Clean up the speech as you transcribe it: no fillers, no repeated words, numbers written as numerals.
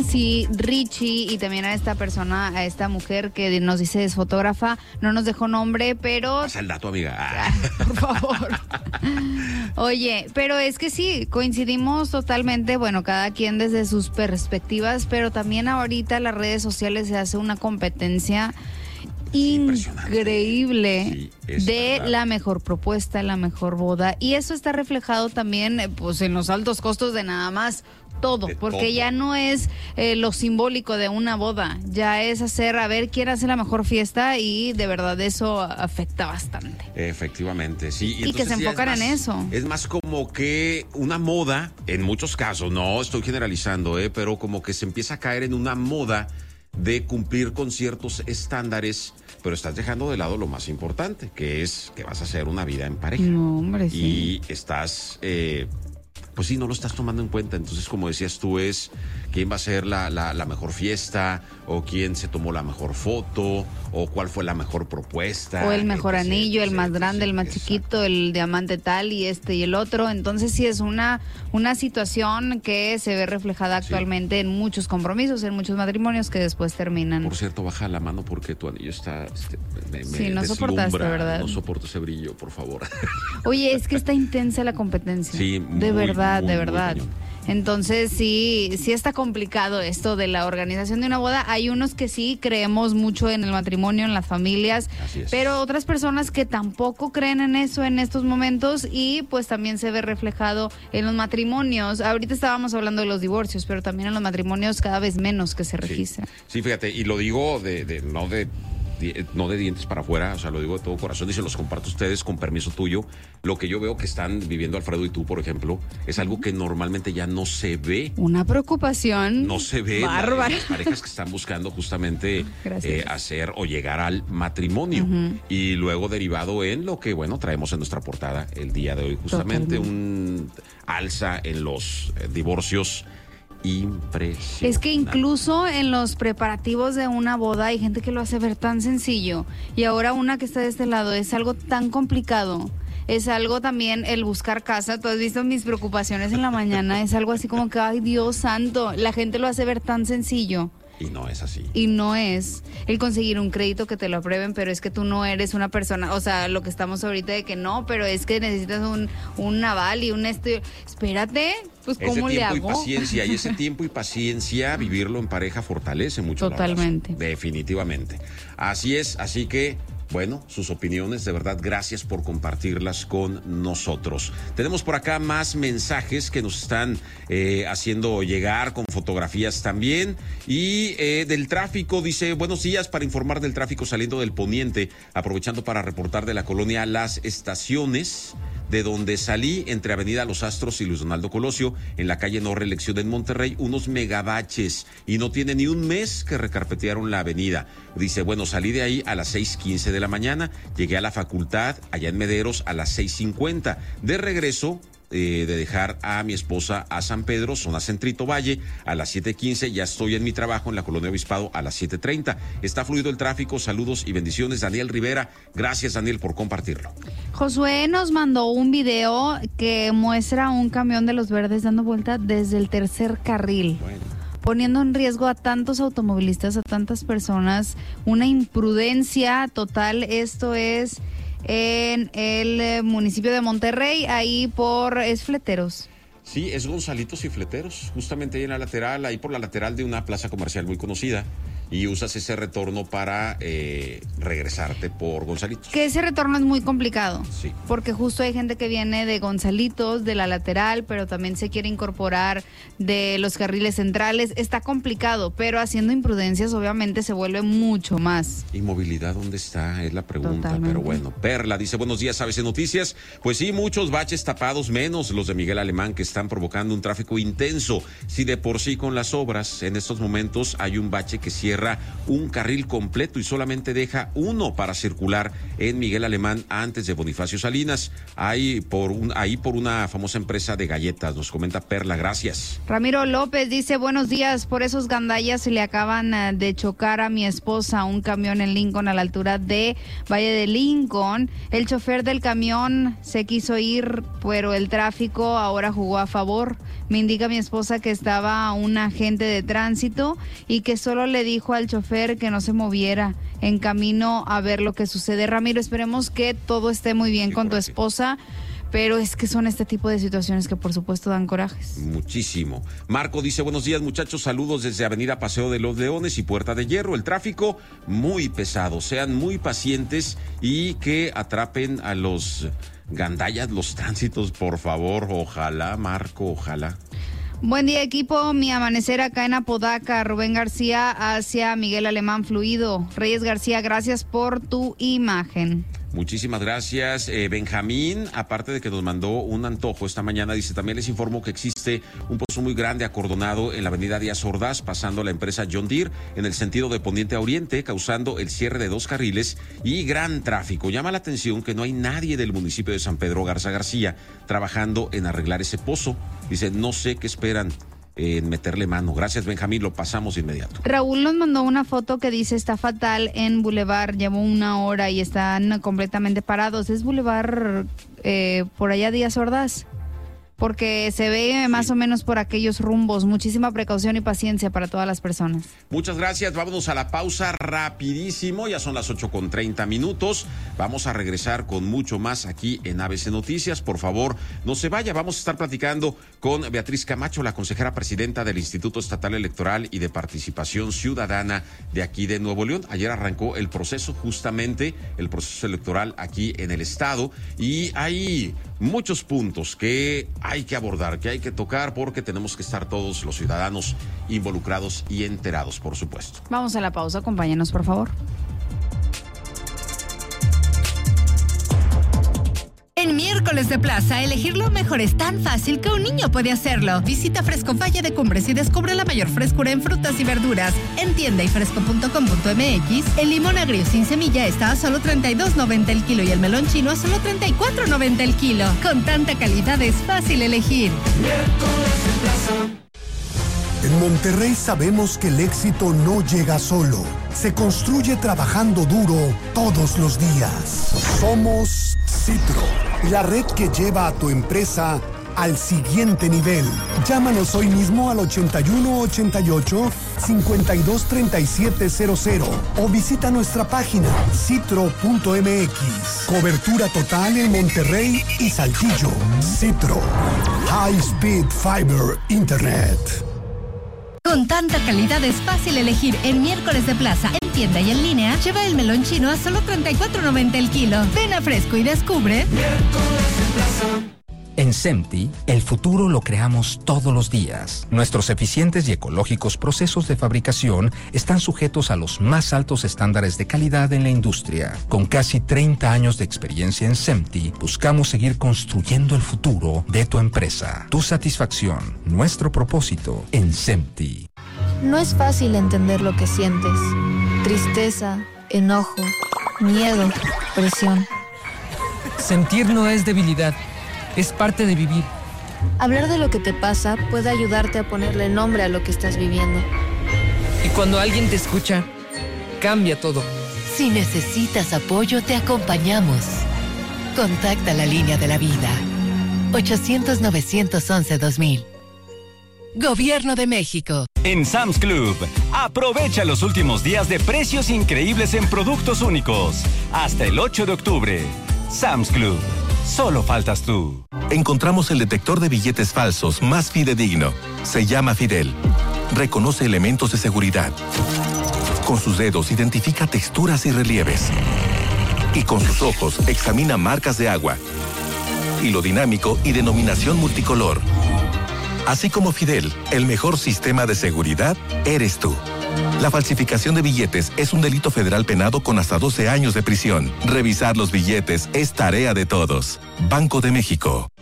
Sí, Richie, y también a esta persona, a esta mujer que nos dice es fotógrafa, no nos dejó nombre, pero... Pasa el dato, amiga. Por favor. Oye, pero es que sí, coincidimos totalmente, bueno, cada quien desde sus perspectivas, pero también ahorita las redes sociales se hace una competencia increíble de verdad. La mejor propuesta, la mejor boda, y eso está reflejado también pues en los altos costos de nada más todo, porque ya no es lo simbólico de una boda, ya es hacer, a ver quién hace la mejor fiesta, y de verdad eso afecta bastante. Efectivamente, sí. Y que se enfocan en eso. Es más como que una moda, en muchos casos, no estoy generalizando, pero como que se empieza a caer en una moda de cumplir con ciertos estándares, pero estás dejando de lado lo más importante, que es que vas a hacer una vida en pareja. No, hombre, sí. Y estás... pues sí, no lo estás tomando en cuenta. Entonces, como decías tú, es quién va a ser la mejor fiesta, o quién se tomó la mejor foto, o cuál fue la mejor propuesta. O el mejor anillo, el más grande, el más chiquito, el diamante tal y y el otro. Entonces sí es una situación que se ve reflejada actualmente en muchos compromisos, en muchos matrimonios que después terminan. Por cierto, baja la mano porque tu anillo está... sí, no soportaste, ¿verdad? No soporto ese brillo, por favor. Oye, es que está intensa la competencia. Sí, de verdad, de verdad. Muy entonces sí está complicado esto de la organización de una boda. Hay unos que sí creemos mucho en el matrimonio, en las familias, pero otras personas que tampoco creen en eso en estos momentos, y pues también se ve reflejado en los matrimonios. Ahorita estábamos hablando de los divorcios, pero también en los matrimonios cada vez menos que se registran. Sí, fíjate, y lo digo no de dientes para afuera, o sea, lo digo de todo corazón y se los comparto a ustedes con permiso tuyo. Lo que yo veo que están viviendo Alfredo y tú, por ejemplo, es algo que normalmente ya no se ve. Una preocupación. No se ve. Bárbara. Las parejas que están buscando justamente hacer o llegar al matrimonio. Y luego derivado en lo que, bueno, traemos en nuestra portada el día de hoy. Justamente un alza en los divorcios. Impresionante. Es que incluso en los preparativos de una boda hay gente que lo hace ver tan sencillo, y ahora una que está de este lado es algo tan complicado. Es algo también el buscar casa. Tú has visto mis preocupaciones en la mañana, es algo así como que, ay, Dios santo, la gente lo hace ver tan sencillo. Y no es así. Y no es el conseguir un crédito que te lo aprueben, pero es que tú no eres una persona, o sea, lo que estamos ahorita de que no, pero es que necesitas un aval y un espérate, pues ¿cómo le hago? Y ese tiempo y paciencia, vivirlo en pareja fortalece mucho. Totalmente. Definitivamente. Así es, así que... bueno, sus opiniones, de verdad, gracias por compartirlas con nosotros. Tenemos por acá más mensajes que nos están haciendo llegar, con fotografías también. Y del tráfico, dice, buenos días, para informar del tráfico saliendo del poniente, aprovechando para reportar de la colonia Las Estaciones, de donde salí, entre Avenida Los Astros y Luis Donaldo Colosio, en la calle No Reelección en Monterrey, unos megabaches, y no tiene ni un mes que recarpetearon la avenida. Dice, bueno, salí de ahí a las 6:15 de la mañana, llegué a la facultad, allá en Mederos, a las 6:50. De regreso, de dejar a mi esposa a San Pedro, zona Centrito Valle, a las 7:15. Ya estoy en mi trabajo en la Colonia Obispado a las 7:30. Está fluido el tráfico. Saludos y bendiciones. Daniel Rivera. Gracias, Daniel, por compartirlo. Josué nos mandó un video que muestra un camión de los verdes dando vuelta desde el tercer carril. Bueno, poniendo en riesgo a tantos automovilistas, a tantas personas, una imprudencia total. Esto es en el municipio de Monterrey, ahí es Fleteros. Sí, es Gonzalitos y Fleteros, justamente ahí en la lateral, ahí por la lateral de una plaza comercial muy conocida. Y usas ese retorno para regresarte por Gonzalitos. Que ese retorno es muy complicado. Sí. Porque justo hay gente que viene de Gonzalitos, de la lateral, pero también se quiere incorporar de los carriles centrales. Está complicado, pero haciendo imprudencias obviamente se vuelve mucho más. ¿Y movilidad dónde está? Es la pregunta. Totalmente. Pero bueno, Perla dice, buenos días, ABC Noticias. Pues sí, muchos baches tapados, menos los de Miguel Alemán, que están provocando un tráfico intenso. Si de por sí con las obras en estos momentos hay un bache que cierra cierra un carril completo y solamente deja uno para circular en Miguel Alemán antes de Bonifacio Salinas. Ahí por una famosa empresa de galletas, nos comenta Perla, gracias. Ramiro López dice, buenos días, por esos gandallas se le acaban de chocar a mi esposa un camión en Lincoln a la altura de Valle de Lincoln. El chofer del camión se quiso ir, pero el tráfico ahora jugó a favor. Me indica mi esposa que estaba un agente de tránsito y que solo le dijo al chofer que no se moviera en camino a ver lo que sucede. Ramiro, esperemos que todo esté muy bien con tu esposa, pero es que son este tipo de situaciones que por supuesto dan corajes. Muchísimo. Marco dice, buenos días muchachos, saludos desde Avenida Paseo de los Leones y Puerta de Hierro. El tráfico muy pesado, sean muy pacientes y que atrapen a los gandallas los tránsitos, por favor. Ojalá, Marco, ojalá. Buen día, equipo. Mi amanecer acá en Apodaca. Rubén García hacia Miguel Alemán Fluido. Reyes García, gracias por tu imagen. Muchísimas gracias, Benjamín, aparte de que nos mandó un antojo esta mañana, dice, también les informo que existe un pozo muy grande acordonado en la avenida Díaz Ordaz, pasando la empresa John Deere, en el sentido de poniente a oriente, causando el cierre de 2 carriles y gran tráfico. Llama la atención que no hay nadie del municipio de San Pedro Garza García trabajando en arreglar ese pozo. Dice, no sé qué esperan en meterle mano. Gracias, Benjamín, lo pasamos de inmediato. Raúl nos mandó una foto que dice, está fatal en Boulevard, llevo 1 hora y están completamente parados. ¿Es Boulevard por allá Díaz Ordaz? Porque se ve más o menos por aquellos rumbos. Muchísima precaución y paciencia para todas las personas. Muchas gracias, vámonos a la pausa rapidísimo, ya son las 8:30. Vamos a regresar con mucho más aquí en ABC Noticias. Por favor, no se vaya, vamos a estar platicando con Beatriz Camacho, la consejera presidenta del Instituto Estatal Electoral y de Participación Ciudadana de aquí de Nuevo León. Ayer arrancó el proceso, justamente el proceso electoral aquí en el estado, y hay muchos puntos que hay que abordar, que hay que tocar, porque tenemos que estar todos los ciudadanos involucrados y enterados, por supuesto. Vamos a la pausa, acompáñanos, por favor. En miércoles de plaza, elegir lo mejor es tan fácil que un niño puede hacerlo. Visita Fresco Valle de Cumbres y descubre la mayor frescura en frutas y verduras. En tienda y fresco.com.mx, el limón agrio sin semilla está a solo $32.90 el kilo y el melón chino a solo $34.90 el kilo. Con tanta calidad es fácil elegir. Miércoles de plaza. En Monterrey sabemos que el éxito no llega solo, se construye trabajando duro todos los días. Somos Citro, la red que lleva a tu empresa al siguiente nivel. Llámanos hoy mismo al 8188-523700 o visita nuestra página citro.mx. Cobertura total en Monterrey y Saltillo. Citro, High Speed Fiber Internet. Con tanta calidad es fácil elegir. En miércoles de plaza, en tienda y en línea, lleva el melón chino a solo $34.90 el kilo. Ven a Fresco y descubre. Miércoles de plaza. En SEMTI, el futuro lo creamos todos los días. Nuestros eficientes y ecológicos procesos de fabricación están sujetos a los más altos estándares de calidad en la industria. Con casi 30 años de experiencia en SEMTI, buscamos seguir construyendo el futuro de tu empresa. Tu satisfacción, nuestro propósito en SEMTI. No es fácil entender lo que sientes. Tristeza, enojo, miedo, presión. Sentir no es debilidad. Es parte de vivir. Hablar de lo que te pasa puede ayudarte a ponerle nombre a lo que estás viviendo. Y cuando alguien te escucha, cambia todo. Si necesitas apoyo, te acompañamos. Contacta la línea de la vida. 800-911-2000. Gobierno de México. En Sam's Club, aprovecha los últimos días de precios increíbles en productos únicos. Hasta el 8 de octubre. Sam's Club. Solo faltas tú. Encontramos el detector de billetes falsos más fidedigno. Se llama Fidel. Reconoce elementos de seguridad. Con sus dedos identifica texturas y relieves. Y con sus ojos examina marcas de agua. Hilo dinámico y denominación multicolor. Así como Fidel, el mejor sistema de seguridad eres tú. La falsificación de billetes es un delito federal penado con hasta 12 años de prisión. Revisar los billetes es tarea de todos. Banco de México.